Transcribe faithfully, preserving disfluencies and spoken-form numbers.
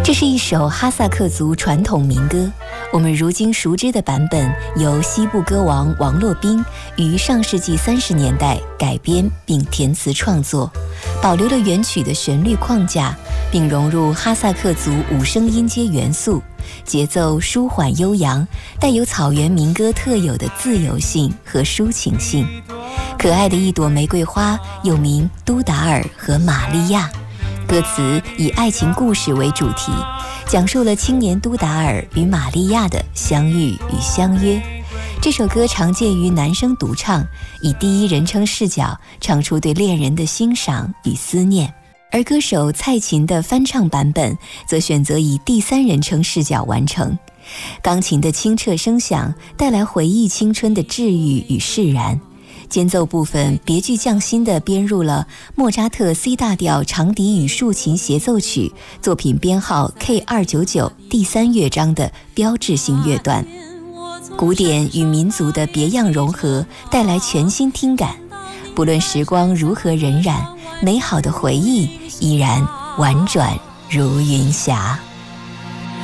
这是一首哈萨克族传统民歌，我们如今熟知的版本由西部歌王王洛宾于上世纪三十年代改编并填词创作，保留了原曲的旋律框架，并融入哈萨克族五声音阶元素，节奏舒缓悠扬，带有草原民歌特有的自由性和抒情性。可爱的一朵玫瑰花，又名都达尔和玛利亚。歌词以爱情故事为主题，讲述了青年都达尔与玛利亚的相遇与相约。这首歌常见于男声独唱，以第一人称视角唱出对恋人的欣赏与思念，而歌手蔡琴的翻唱版本则选择以第三人称视角完成。钢琴的清澈声响带来回忆青春的治愈与释然，间奏部分别具匠心地编入了莫扎特 C 大调长笛与竖琴协奏曲作品编号 K 二九九 第三乐章的标志性乐段，古典与民族的别样融合带来全新听感。不论时光如何荏苒，美好的回忆依然婉转如云霞。